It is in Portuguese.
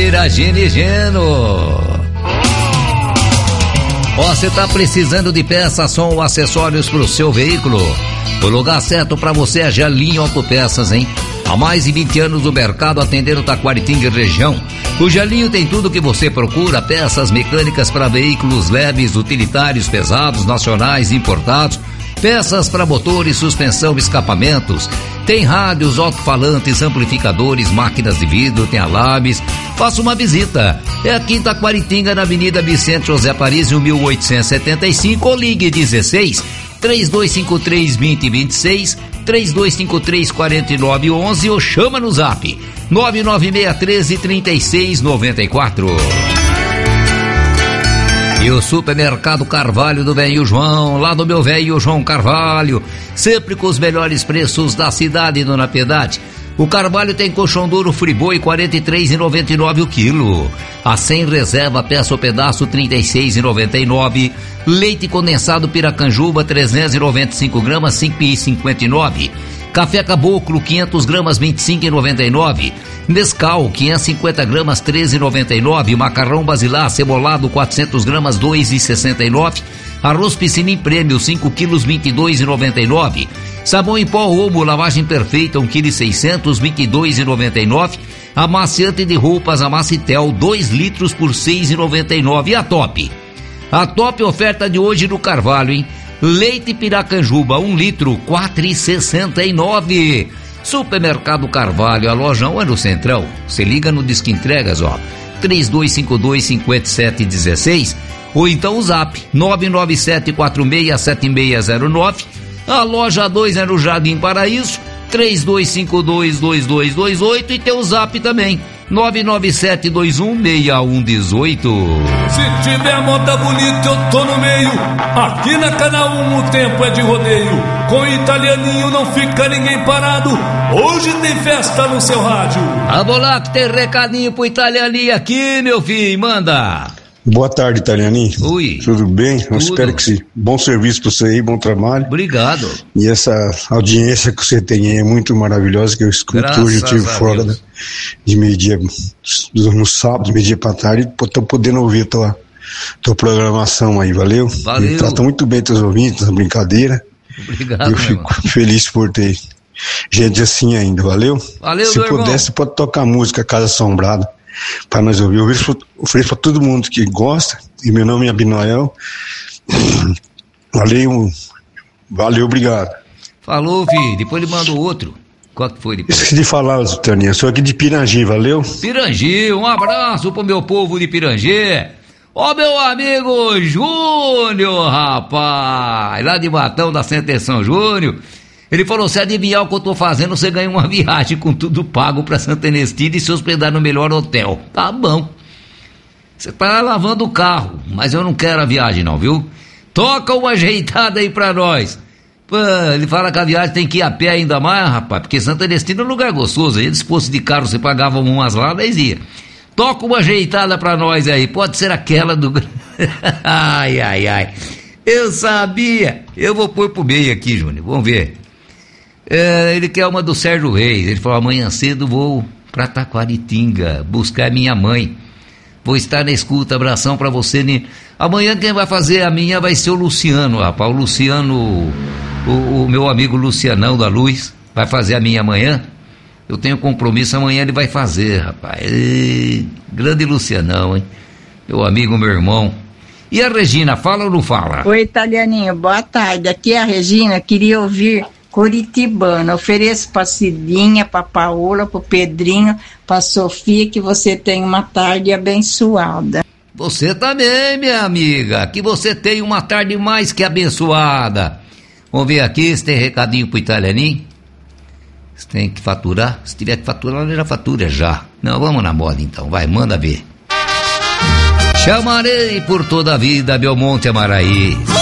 Feira Ginigeno. Você tá precisando de peças, som ou acessórios pro seu veículo? O lugar certo para você é Gelinho Autopeças, hein? Há mais de 20 anos no mercado atendendo Taquaritinga e região. O Gelinho tem tudo que você procura, peças mecânicas para veículos leves, utilitários, pesados, nacionais, importados, peças para motores, suspensão, escapamentos. Tem rádios, alto-falantes, amplificadores, máquinas de vidro, tem alarmes. Faça uma visita. É aqui em Taquaritinga, na Avenida Vicente José Parizio, 1875, ou ligue 3253-2026, 3253-4911 ou chama no zap 99613-3694. E o Supermercado Carvalho do Velho João, lá do meu velho João Carvalho, sempre com os melhores preços da cidade, Dona Piedade. O Carvalho tem colchão duro Friboi, R$ 43,99 o quilo. A 100 reserva, peça ou pedaço, R$ 36,99. Leite condensado Piracanjuba, 395 gramas, R$ 5,59. Café Caboclo, 500 gramas, R$ 25,99. Nescau, 550 gramas, R$ 13,99. Macarrão Basilar cebolado, 400 gramas, R$ 2,69. Arroz Piscinim Prêmio, 5 quilos, R$ 22,99. Sabão em pó Omo, lavagem perfeita, 1,6 kg, R$ 22,99. Amaciante de roupas, Amacitel, 2 litros por R$ 6,99. E a Top? A Top oferta de hoje no Carvalho, hein? Leite Piracanjuba, 1 litro, R$ 4,69. Supermercado Carvalho, a lojão é no Centrão. Se liga no Disque Entregas, ó, 3252-5716, ou então o zap 997467609. A loja 2 é no Jardim Paraíso, 3252-2228, e tem o zap também, 997216118. Se tiver moda bonita, eu tô no meio. Aqui na Canal 1 o tempo é de rodeio. Com Italianinho não fica ninguém parado. Hoje tem festa no seu rádio. Vamos lá que tem recadinho pro Italianinho aqui, meu filho, manda. Boa tarde, Italianinho. Oi. Tudo bem? Tudo. Eu espero que bom serviço para você aí, bom trabalho. Obrigado. E essa audiência que você tem aí é muito maravilhosa, que eu escuto. Graças hoje. Eu estive fora de meio-dia, no sábado, de meio-dia para tarde, tô podendo ouvir tua programação aí, valeu? Valeu. E trata muito bem teus ouvintes, na brincadeira. Obrigado, eu fico feliz por ter gente assim ainda, valeu? Valeu, Se pudesse, pode tocar música Casa Assombrada para nós ouvir. Eu ofereço para todo mundo que gosta, e meu nome é Abinoel. Valeu, obrigado. Falou, filho, depois ele mandou outro. Qual que foi depois? Esqueci de falar, Taninha, sou aqui de Pirangi, valeu? Pirangi, um abraço pro meu povo de Pirangi. Ó, meu amigo Júnior, rapaz, lá de Batão da Sentenção Júnior. Ele falou, se adivinhar o que eu tô fazendo, você ganha uma viagem com tudo pago pra Santa Ernestina e se hospedar no melhor hotel. Tá bom. Você tá lavando o carro, mas eu não quero a viagem não, viu? Toca uma ajeitada aí pra nós. Pô, ele fala que a viagem tem que ir a pé ainda mais, rapaz, porque Santa Ernestina é um lugar gostoso. Aí, se fosse de carro, você pagava umas lá, mas ia. Toca uma ajeitada pra nós aí, pode ser aquela do... Ai, ai, ai. Eu sabia. Eu vou pôr pro meio aqui, Júnior, vamos ver. Ele quer uma do Sérgio Reis. Ele falou, amanhã cedo vou pra Taquaritinga buscar minha mãe. Vou estar na escuta, abração pra você. Amanhã quem vai fazer a minha vai ser o Luciano, rapaz. O Luciano, o meu amigo Lucianão da Luz, vai fazer a minha amanhã. Eu tenho compromisso, amanhã ele vai fazer, rapaz. Grande Lucianão, hein? Meu amigo, meu irmão. E a Regina, fala ou não fala? Oi, Italianinho, boa tarde. Aqui é a Regina, queria ouvir Curitibana. Ofereço pra Cidinha, pra Paola, pro Pedrinho, pra Sofia, que você tenha uma tarde abençoada. Você também, minha amiga, que você tenha uma tarde mais que abençoada. Vamos ver aqui se tem recadinho pro Italianinho. Você tem que faturar? Se tiver que faturar, já fatura já. Não, vamos na moda então, vai, manda ver. Chamarei por toda a vida, Belmonte Amaraí.